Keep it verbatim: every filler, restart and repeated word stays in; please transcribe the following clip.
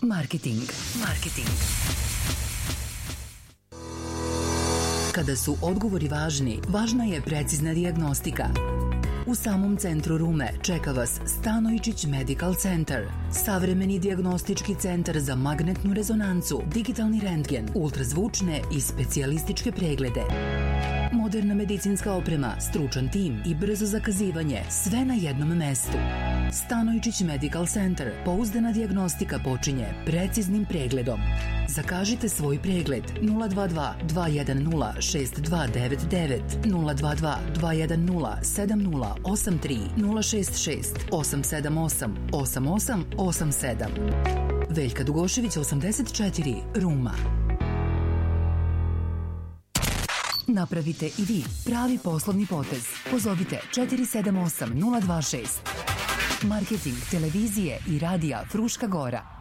Marketing. Marketing. Kada su odgovori važni, važna je precizna dijagnostika. U samom centru Rume čeka vas Stanojičić Medical Center, savremeni dijagnostički centar za magnetnu rezonancu, digitalni rentgen, ultrazvučne i specijalističke preglede. Moderna medicinska oprema, stručan tim i brzo zakazivanje, sve na jednom mestu. Stanojičić Medical Center, pouzdana dijagnostika počinje preciznim pregledom. Zakažite svoj pregled nula dva dva dva jedan nula šest dva devet devet, nula dva dva dva jedan nula sedam nula osam tri, nula šest šest osam sedam osam osam osam osam sedam. Veljka Dugošević osamdeset četiri, Ruma. Napravite i vi pravi poslovni potez. Pozovite četiri sedam osam nula dva šest. Marketing televizije i radija Fruška Gora.